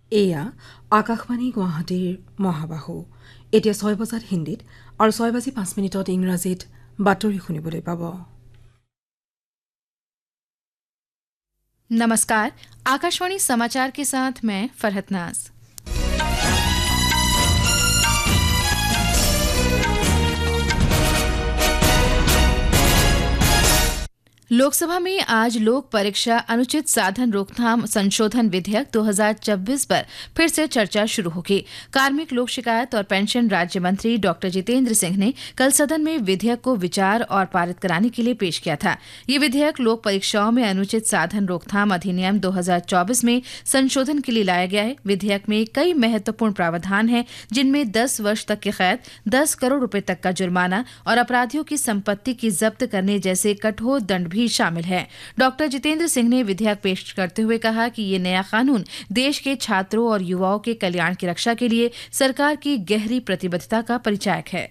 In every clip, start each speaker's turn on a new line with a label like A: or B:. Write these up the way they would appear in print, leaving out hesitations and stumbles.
A: এয়া আকাশবাণী গুৱাহাটীৰ মহাবাহু। এতিয়া 6 বজাত হিন্দীত আৰু 6:05 ইংৰাজীত বাতৰি শুনিবলৈ পাব।
B: नमस्कार, आकाशवाणी समाचार के साथ मैं फरहत नाज। लोकसभा में आज लोक परीक्षा अनुचित साधन रोकथाम संशोधन विधेयक 2024 पर फिर से चर्चा शुरू होगी। कार्मिक लोक शिकायत और पेंशन राज्य मंत्री डॉक्टर जितेंद्र सिंह ने कल सदन में विधेयक को विचार और पारित कराने के लिए पेश किया था। ये विधेयक लोक परीक्षाओं में अनुचित साधन रोकथाम अधिनियम 2024 में संशोधन के लिए लाया गया है। विधेयक में कई महत्वपूर्ण प्रावधान हैं, जिनमें 10 वर्ष तक की कैद, 10 करोड़ रुपए तक का जुर्माना और अपराधियों की संपत्ति की जब्त करने जैसे कठोर दंड भी शामिल है। डॉक्टर जितेंद्र सिंह ने विधेयक पेश करते हुए कहा कि ये नया कानून देश के छात्रों और युवाओं के कल्याण की रक्षा के लिए सरकार की गहरी प्रतिबद्धता का परिचायक है।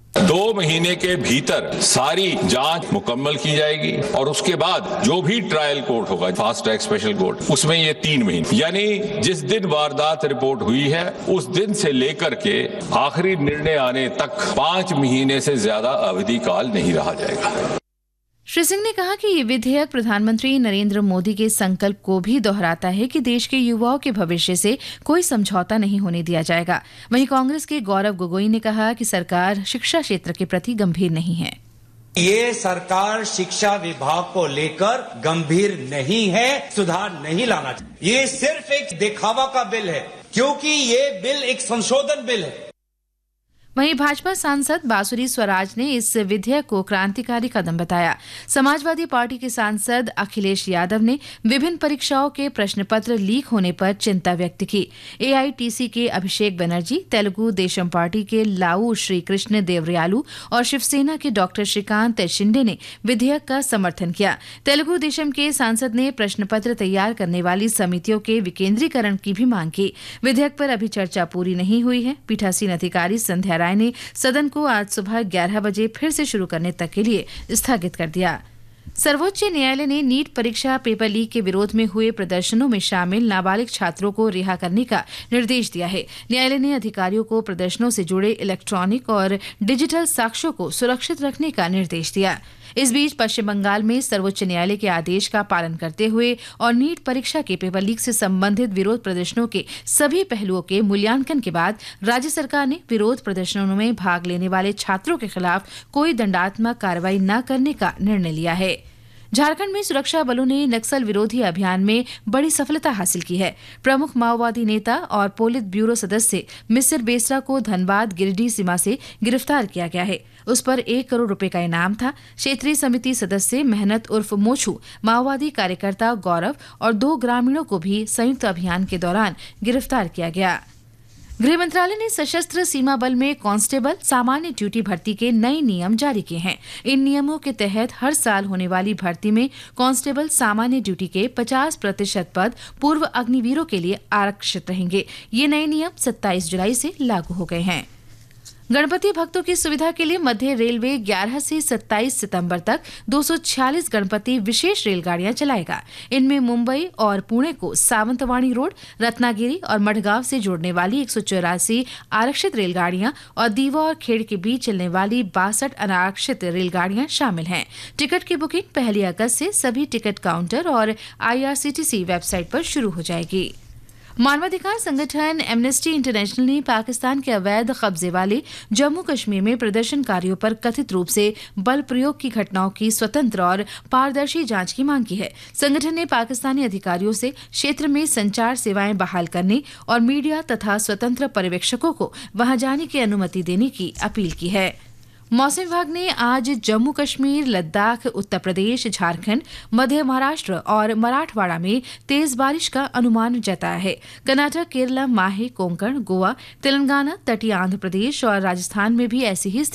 C: 2 महीने के भीतर सारी जांच मुकम्मल की जाएगी और उसके बाद जो भी ट्रायल कोर्ट होगा, फास्ट ट्रैक स्पेशल कोर्ट, उसमें ये 3 महीने, यानी जिस दिन वारदात रिपोर्ट हुई है उस दिन से लेकर के आखिरी निर्णय आने तक 5 महीने से ज्यादा अवधि काल नहीं रहा जाएगा।
B: श्री सिंह ने कहा कि ये विधेयक प्रधानमंत्री नरेंद्र मोदी के संकल्प को भी दोहराता है कि देश के युवाओं के भविष्य से कोई समझौता नहीं होने दिया जाएगा। वहीं कांग्रेस के गौरव गोगोई ने कहा कि सरकार शिक्षा क्षेत्र के प्रति गंभीर नहीं है।
D: ये सरकार शिक्षा विभाग को लेकर गंभीर नहीं है, सुधार नहीं लाना चाहिए। ये सिर्फ एक दिखावा का बिल है, क्योंकि ये बिल एक संशोधन बिल है।
B: वहीं भाजपा सांसद बासुरी स्वराज ने इस विधेयक को क्रांतिकारी कदम बताया। समाजवादी पार्टी के सांसद अखिलेश यादव ने विभिन्न परीक्षाओं के प्रश्न पत्र लीक होने पर चिंता व्यक्त की। एआईटीसी के अभिषेक बनर्जी, तेलुगु देशम पार्टी के लाऊ श्री कृष्ण देवरियालू और शिवसेना के डॉक्टर श्रीकांत शिंदे ने विधेयक का समर्थन किया। तेलुगु देशम के सांसद ने प्रश्न पत्र तैयार करने वाली समितियों के विकेंद्रीकरण की भी मांग की। विधेयक पर अभी चर्चा पूरी नहीं हुई है। पीठासीन अधिकारी संध्या राय ने सदन को आज सुबह 11 बजे फिर से शुरू करने तक के लिए स्थगित कर दिया। सर्वोच्च न्यायालय ने नीट परीक्षा पेपर लीक के विरोध में हुए प्रदर्शनों में शामिल नाबालिग छात्रों को रिहा करने का निर्देश दिया है। न्यायालय ने अधिकारियों को प्रदर्शनों से जुड़े इलेक्ट्रॉनिक और डिजिटल साक्ष्यों को सुरक्षित रखने का निर्देश दिया। इस बीच पश्चिम बंगाल में सर्वोच्च न्यायालय के आदेश का पालन करते हुए और नीट परीक्षा के पेपर लीक से संबंधित विरोध प्रदर्शनों के सभी पहलुओं के मूल्यांकन के बाद राज्य सरकार ने विरोध प्रदर्शनों में भाग लेने वाले छात्रों के खिलाफ कोई दंडात्मक कार्रवाई न करने का निर्णय लिया है। झारखंड में सुरक्षा बलों ने नक्सल विरोधी अभियान में बड़ी सफलता हासिल की है। प्रमुख माओवादी नेता और पोलित ब्यूरो सदस्य मिसिर बेसरा को धनबाद गिरिडीह सीमा से गिरफ्तार किया गया है। उस पर 1 करोड़ रुपए का इनाम था। क्षेत्रीय समिति सदस्य मेहनत उर्फ मोछू, माओवादी कार्यकर्ता गौरव और 2 ग्रामीणों को भी संयुक्त अभियान के दौरान गिरफ्तार किया गया। गृह मंत्रालय ने सशस्त्र सीमा बल में कांस्टेबल सामान्य ड्यूटी भर्ती के नए नियम जारी किए हैं। इन नियमों के तहत हर साल होने वाली भर्ती में कांस्टेबल सामान्य ड्यूटी के 50% पद पूर्व अग्निवीरों के लिए आरक्षित रहेंगे। ये नए नियम 27 जुलाई से लागू हो गए हैं। गणपति भक्तों की सुविधा के लिए मध्य रेलवे 11 से 27 सितंबर तक 246 गणपति विशेष रेलगाड़ियां चलाएगा। इनमें मुंबई और पुणे को सावंतवाड़ी रोड, रत्नागिरी और मडगांव से जोड़ने वाली 184 आरक्षित रेलगाड़ियां और दीवा और खेड़ के बीच चलने वाली 62 अनारक्षित रेलगाड़ियां शामिल हैं। टिकट की बुकिंग 1 अगस्त से सभी टिकट काउंटर और IRCTC वेबसाइट पर शुरू हो जाएगी। मानवाधिकार संगठन एमनेस्टी इंटरनेशनल ने पाकिस्तान के अवैध कब्जे वाले जम्मू कश्मीर में प्रदर्शनकारियों पर कथित रूप से बल प्रयोग की घटनाओं की स्वतंत्र और पारदर्शी जांच की मांग की है। संगठन ने पाकिस्तानी अधिकारियों से क्षेत्र में संचार सेवाएं बहाल करने और मीडिया तथा स्वतंत्र पर्यवेक्षकों को वहां जाने की अनुमति देने की अपील की है। मौसम विभाग ने आज जम्मू कश्मीर, लद्दाख, उत्तर प्रदेश, झारखंड, मध्य महाराष्ट्र और मराठवाड़ा में तेज बारिश का अनुमान जताया है। कर्नाटक, केरला, माहे, कोंकण, गोवा, तेलंगाना, तटीय आंध्र प्रदेश और राजस्थान में भी ऐसी ही